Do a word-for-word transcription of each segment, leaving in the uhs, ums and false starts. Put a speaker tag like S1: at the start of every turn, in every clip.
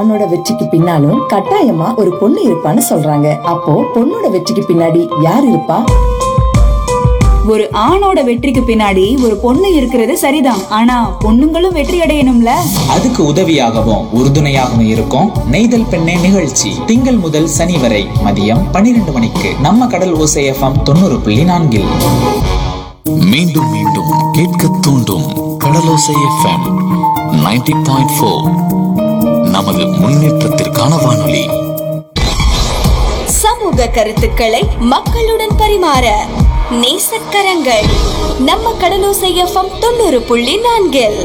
S1: ஆணோட வெற்றிக்கு பின்னாலும் கட்டாயமா ஒரு பொண்ணு இருப்பான்னு சொல்றாங்க. அப்போ பொண்ணோட வெற்றிக்கு பின்னாடி யார் இருப்பா?
S2: ஒரு ஆணோட வெற்றிக்கு பின்னாடி ஒரு பொண்ணு இருக்கிறது சரிதான். ஆனா பொண்ணுங்களும் வெற்றி அடையணும்ல.
S3: அதுக்கு உதவியாகவும் உறுதுணையாகவும் இருக்கும் நெய்தல் பெண்ணே நிகழ்ச்சி. திங்கள் முதல் சனி வரை மதியம் பன்னிரண்டு மணிக்கு நம்ம கடல் ஓசை எஃப்எம் தொண்ணூறு புள்ளி நான்கில்.
S4: மீண்டும் மீண்டும் கேட்க தூண்டும் கடலோசை எஃப்எம் நைன்டி பாயிண்ட் ஃபோர். நமது முன்னேற்றத்திற்கான வானொலி.
S5: சமூக கருத்துக்களை மக்களுடன் பரிமாற நேசக்கரங்கள் நம்ம கடலோசை எஃப்எம் தொண்ணூறு புள்ளி நான்கில்.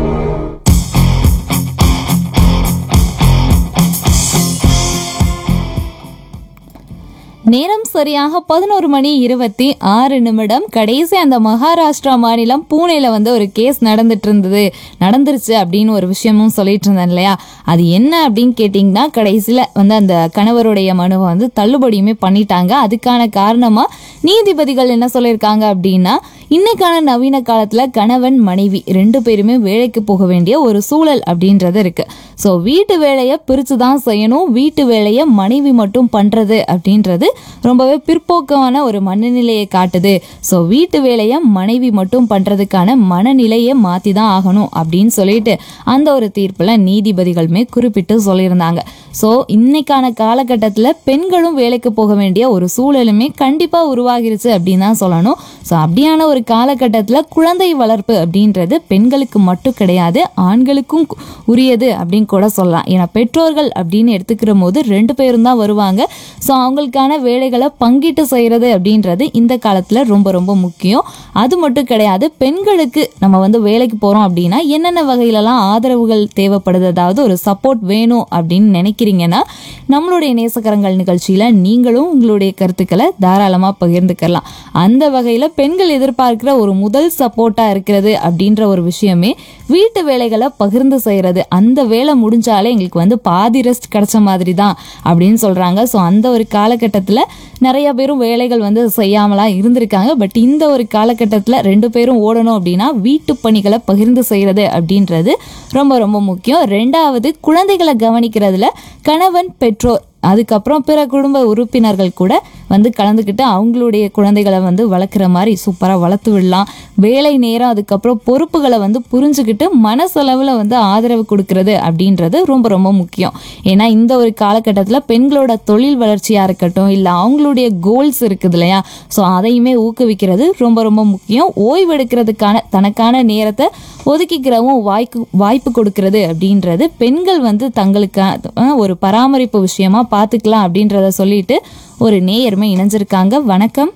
S6: நேரம் சரியாக பதினோரு மணி இருபத்தி ஆறு நிமிடம். கடைசி அந்த மகாராஷ்டிரா மாநிலம் பூனேல வந்து ஒரு கேஸ் நடந்துட்டு இருந்தது நடந்துருச்சு அப்படின்னு ஒரு விஷயமும் சொல்லிட்டு இருந்தேன் இல்லையா. அது என்ன அப்படின்னு கேட்டிங்கன்னா, கடைசியில் வந்து அந்த கணவருடைய மனுவை வந்து தள்ளுபடியுமே பண்ணிட்டாங்க. அதுக்கான காரணமாக நீதிபதிகள் என்ன சொல்லியிருக்காங்க அப்படின்னா, இன்னைக்கான நவீன காலத்தில் கணவன் மனைவி ரெண்டு பேருமே வேலைக்கு போக வேண்டிய ஒரு சூழல் அப்படின்றது இருக்கு. ஸோ வீட்டு வேலையை பிரித்து தான் செய்யணும். வீட்டு வேலையை மனைவி மட்டும் பண்ணுறது அப்படின்றது ரொம்பவே பிற்போக்கான ஒரு மனநிலையை காட்டுது. ஸோ வீட்டு வேலையை மனைவி மட்டும் பண்ணுறதுக்கான மனநிலையை மாற்றி தான் ஆகணும் அப்படின்னு சொல்லிட்டு அந்த ஒரு தீர்ப்பில் நீதிபதிகளுமே குறிப்பிட்டு சொல்லியிருந்தாங்க. ஸோ இன்னைக்கான காலகட்டத்தில் பெண்களும் வேலைக்கு போக வேண்டிய ஒரு சூழலுமே கண்டிப்பாக உருவாகிருச்சு அப்படின்னு தான் சொல்லணும். ஸோ அப்படியான ஒரு காலகட்டத்தில் குழந்தை வளர்ப்பு அப்படின்றது பெண்களுக்கு மட்டும் கிடையாது, ஆண்களுக்கும் உரியது அப்படின்னு கூட சொல்லலாம். ஏன்னா பெற்றோர்கள் அப்படின்னு எடுத்துக்கிற போது ரெண்டு பேரும் தான் வருவாங்க. ஸோ அவங்களுக்கான வேலைகளை பங்கிட்டு செய்கிறது அப்படின்றது இந்த காலத்தில் ரொம்ப ரொம்ப முக்கியம். அது மட்டும் கிடையாது, பெண்களுக்கு நம்ம வந்து வேலைக்கு போகிறோம் அப்படின்னா என்னென்ன வகையிலலாம் ஆதரவுகள் தேவைப்படுது, அதாவது ஒரு சப்போர்ட் வேணும் அப்படின்னு நினைக்கிறீங்கன்னா நம்மளுடைய நேசக்கரங்கள் நிகழ்ச்சியில் நீங்களும் உங்களுடைய கருத்துக்களை தாராளமாக பகிர்ந்துக்கலாம். அந்த வகையில் பெண்கள் எதிர்பார்க்கிற ஒரு முதல் சப்போர்ட்டாக இருக்கிறது அப்படின்ற ஒரு விஷயமே வீட்டு வேலைகளை பகிர்ந்து செய்கிறது. அந்த வேலை முடிஞ்சாலே எங்களுக்கு வந்து பாதி ரெஸ்ட் கிடைச்ச மாதிரி தான் அப்படின்னு சொல்கிறாங்க. ஸோ அந்த ஒரு காலகட்டத்தில் நிறைய பேரும் வேலைகள் வந்து செய்யாமலாம் இருந்திருக்காங்க. பட் இந்த ஒரு காலகட்டத்தில் ரெண்டு பேரும் ஓடணும் அப்படின்னா வீட்டு பணிகளை பகிர்ந்து செய்கிறது அப்படின்றது ரொம்ப ரொம்ப முக்கியம். ரெண்டாவது, குழந்தைகளை கவனிக்கிறதுல கணவன், பெற்றோர், அதுக்கப்புறம் பிற குடும்ப உறுப்பினர்கள் கூட வந்து கலந்துக்கிட்டு அவங்களுடைய குழந்தைகளை வந்து வளர்க்குற மாதிரி சூப்பராக வளர்த்து விடலாம். வேலை நேரம், அதுக்கப்புறம் பொறுப்புகளை வந்து புரிஞ்சுக்கிட்டு மனசளவில் வந்து ஆதரவு கொடுக்கறது அப்படின்றது ரொம்ப ரொம்ப முக்கியம். ஏன்னா இந்த ஒரு காலகட்டத்தில் பெண்களோட தொழில் வளர்ச்சியாக இருக்கட்டும், இல்லை அவங்களுடைய கோல்ஸ் இருக்குது இல்லையா, ஸோ அதையுமே ஊக்குவிக்கிறது ரொம்ப ரொம்ப முக்கியம். ஓய்வெடுக்கிறதுக்கான தனக்கான நேரத்தை ஒதுக்கிக்கிறவும் வாய்ப்பு வாய்ப்பு கொடுக்கறது அப்படின்றது பெண்கள் வந்து தங்களுக்கான ஒரு பராமரிப்பு விஷயமா பார்த்துக்கலாம் அப்படின்றத சொல்லிட்டு ஒரு நேயருமே இணைஞ்சிருக்காங்க. வணக்கம்.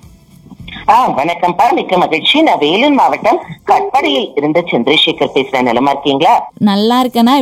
S7: வணக்கம் பா, மிக்க மகிழ்ச்சி. நான் வேலூர் மாவட்டம் கட்பாடியில் இருந்து சந்திரசேகர் பேசுறேன். நலமா இருக்கீங்களா?
S6: நல்லா இருக்கேனா?